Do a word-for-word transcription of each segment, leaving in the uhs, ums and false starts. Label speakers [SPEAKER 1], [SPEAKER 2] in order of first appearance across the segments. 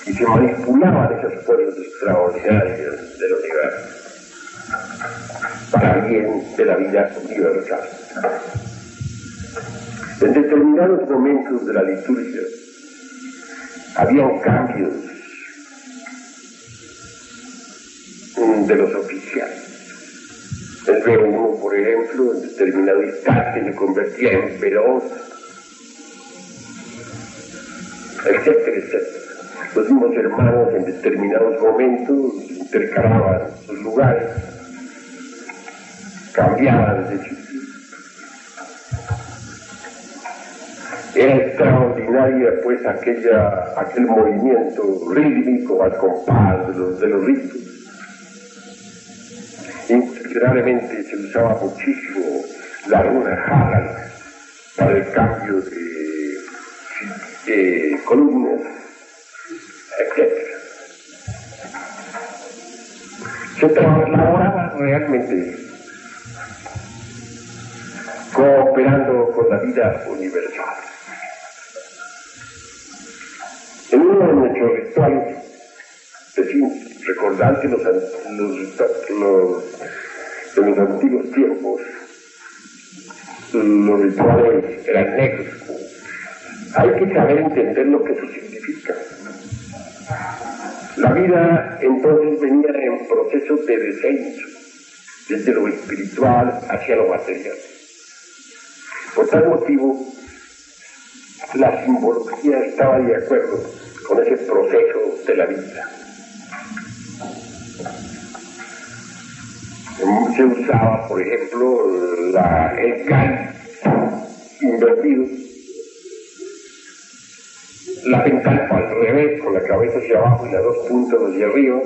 [SPEAKER 1] y se manipulaban esas fuerzas extraordinarias del universo para bien de la vida universal. En determinados momentos de la liturgia había cambios de los oficiales. El B uno, por ejemplo, en determinado instante se convertía en B dos, etcétera, etcétera. Los mismos hermanos en determinados momentos intercalaban sus lugares, cambiaban de sitio. Era extraordinaria pues aquella, aquel movimiento rítmico al compás de los, de los ritos. Indiscutiblemente se usaba muchísimo la runa Harald para el cambio de, de columnas, etcétera. Se trasladaba realmente cooperando con la vida universal. En uno de nuestros rituales decimos, recordar que los, los, los, en los antiguos tiempos los rituales eran negros. Hay que saber entender lo que eso significa. La vida entonces venía en proceso de descenso, desde lo espiritual hacia lo material. Por tal motivo, la simbología estaba de acuerdo con ese proceso de la vida. Se usaba, por ejemplo, la, el cáliz invertido, la pentalpa al revés, con la cabeza hacia abajo y las dos puntas hacia arriba.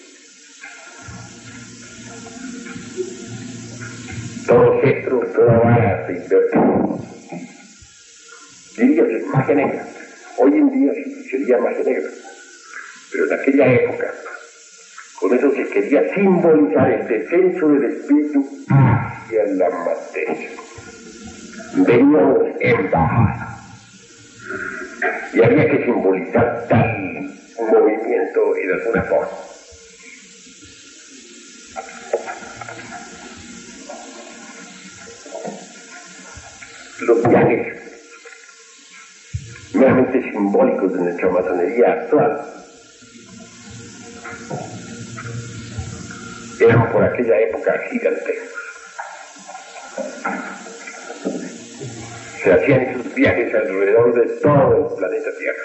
[SPEAKER 1] Todo cetro, toda vara se invertido. Diría que es magia negra. Hoy en día sí sería magia negra. Pero en aquella época, con eso se quería simbolizar el descenso del espíritu hacia la materia. Veníamos en bajada. Y había que simbolizar tal movimiento en alguna forma. Los viajes meramente simbólicos de nuestra masonería actual eran por aquella época gigantescos. Se hacían esos viajes alrededor de todo el planeta Tierra,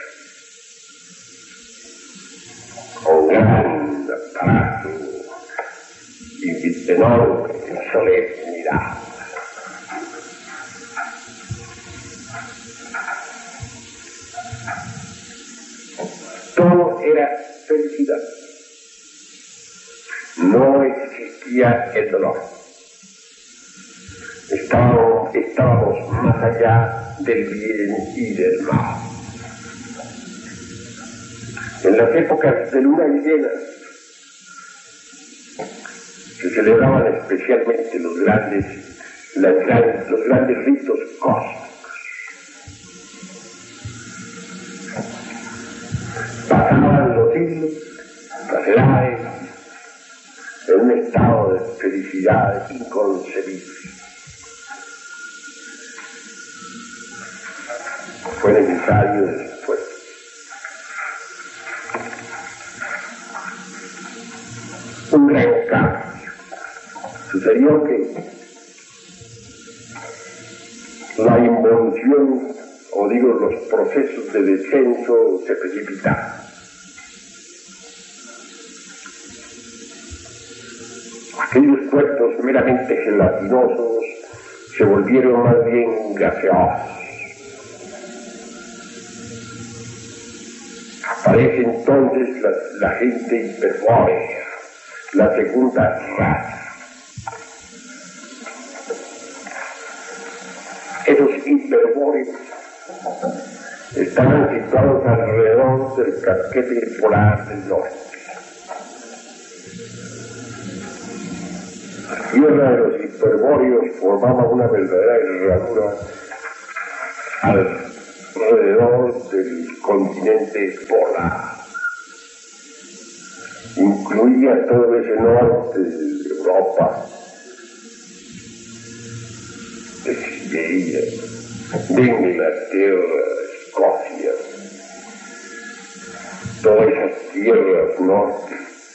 [SPEAKER 1] con gran aparato y enorme solemnidad. Todo era felicidad. No existía el dolor. Estábamos, estábamos más allá del bien y del mal. En las épocas de luna llena se celebraban especialmente los grandes, las grandes, los grandes ritos cósmicos. Pasaban los siglos, las edades, en un estado de felicidad inconcebible. Fue necesario después un gran cambio. Sucedió que la involución, o digo los procesos de descenso, se precipitaron. Aquellos cuerpos meramente gelatinosos se volvieron más bien gaseosos. Aparece entonces la, la gente hiperbórea, la segunda raza. Esos hiperbóreos estaban situados alrededor del casquete polar del norte. La tierra de los hiperbóreos formaba una verdadera herradura alrededor del continente polar. veía todo ese norte de Europa, de Siberia, de Inglaterra, Escocia, todas esas tierras norte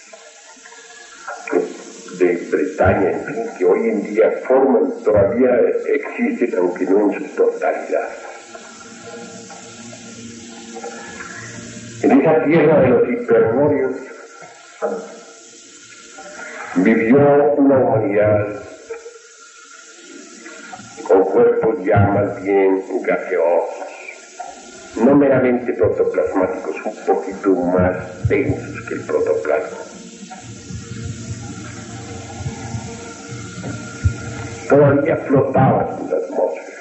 [SPEAKER 1] de Bretaña, en fin, que hoy en día forman, todavía existen, aunque no en su totalidad. En esa tierra de los hiperbóreos vivió una humanidad con cuerpos ya más bien gaseosos, no meramente protoplasmáticos, un poquito más densos que el protoplasma. Todavía flotaban en la atmósfera.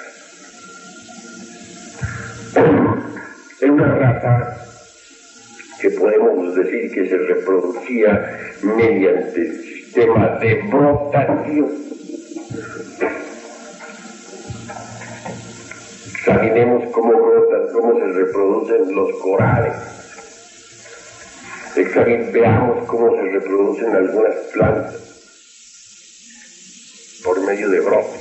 [SPEAKER 1] Era una raza que podemos decir que se reproducía mediante el sistema de brotación. Examinemos cómo brotan, cómo se reproducen los corales. Examinemos, veamos cómo se reproducen algunas plantas por medio de brotes.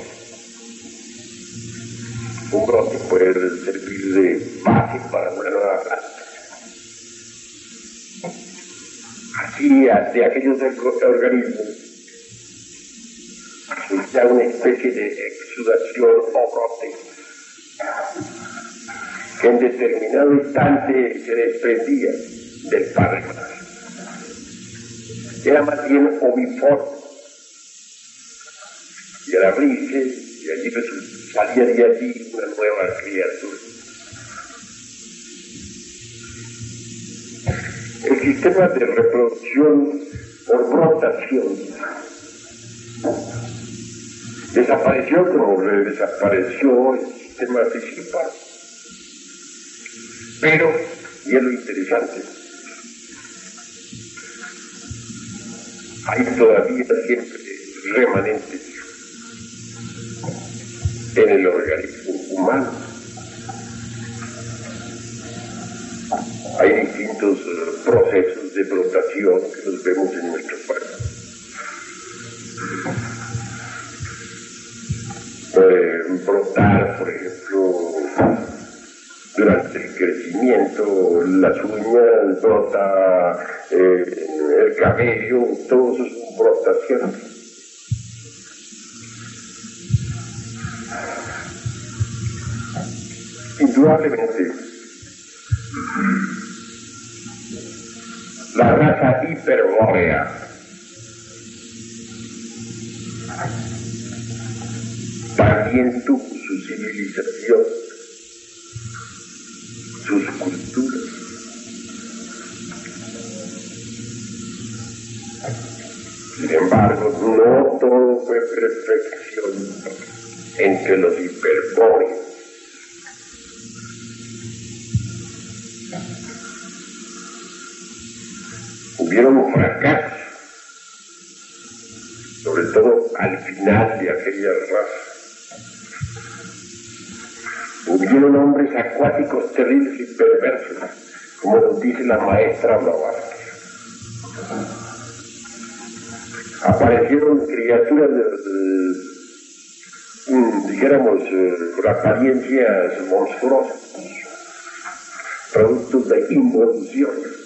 [SPEAKER 1] Un brote puede servir de base para una nueva planta. Así, de aquellos organismos, ya una especie de exudación o brote, que en determinado instante se desprendía del padre madre. Era más bien oviforme, y al abrirse, y allí salía de allí una nueva criatura. El sistema de reproducción por brotación desapareció como desapareció el sistema principal. Pero, y es lo interesante, hay todavía siempre remanentes en el organismo humano. Hay distintos uh, procesos de brotación que los vemos en nuestro cuerpo. Puede brotar, por ejemplo, durante el crecimiento, las uñas, brota eh, el cabello, todo eso es brotación. Indudablemente, la raza hiperbórea también tuvo su civilización, sus culturas. Sin embargo, no todo fue perfección entre los hiperbóreos. Hubieron fracasos, sobre todo al final de aquella raza. Hubieron hombres acuáticos terribles y perversos, como nos dice la maestra Blavatsky. Aparecieron criaturas, de, de, dijéramos, con apariencias monstruosas, productos de involución.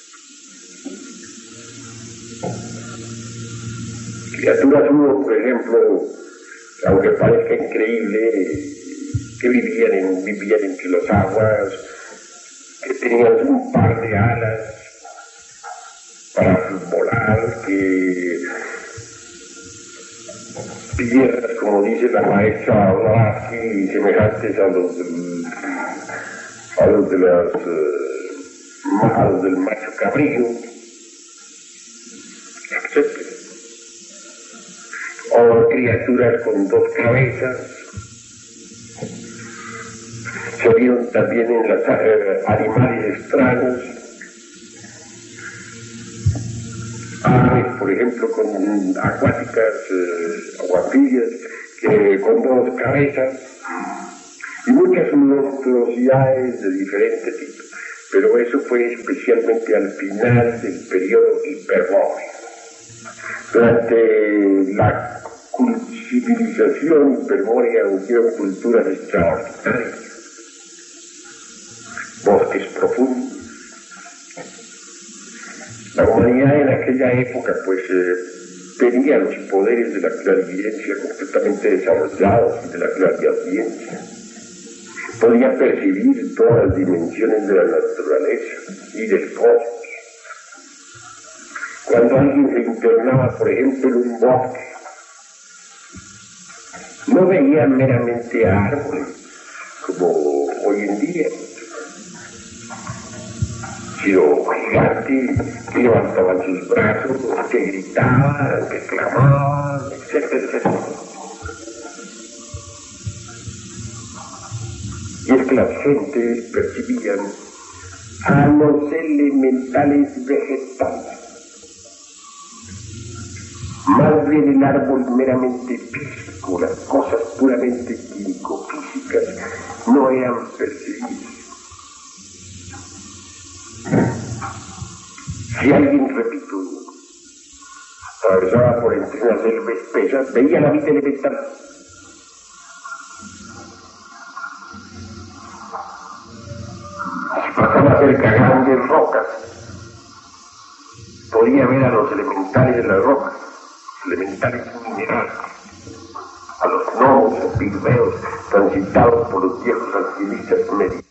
[SPEAKER 1] Criaturas hubo, por ejemplo, aunque parezca increíble, que vivían, en, vivían entre las aguas, que tenían un par de alas para volar, que piernas, como dice la maestra Blavatsky, semejantes a los, a los, de las, a los del macho cabrío, etcétera. O criaturas con dos cabezas. Se vieron también en los eh, animales extraños, aves, por ejemplo, con acuáticas eh, o anfibias, que con dos cabezas, y muchas monstruosidades de diferente tipo. Pero eso fue especialmente al final del periodo hiperbóreo. Durante la civilización hiperbórea hubieron culturas extraordinarias, bosques profundos. La humanidad en aquella época pues eh, tenía los poderes de la clarividencia completamente desarrollados y de la clariaudiencia. Podía percibir todas las dimensiones de la naturaleza y del cosmos. Cuando alguien se internaba, por ejemplo, en un bosque, no veía meramente árboles, como hoy en día, sino gigantes que levantaban sus brazos, que gritaban, que clamaban, etcétera, etcétera. Y es que las gentes percibían a los elementales vegetales, más bien el árbol meramente físico, las cosas puramente químico-físicas no eran percibidas. Si alguien, repito, atravesaba por entre unas selvas espesas, veía la vida elemental. Si pasaba cerca de grandes rocas, podía ver a los elementales de las rocas, elementales minerales, a los gnomos o pigmeos transitados por los viejos alquimistas medios.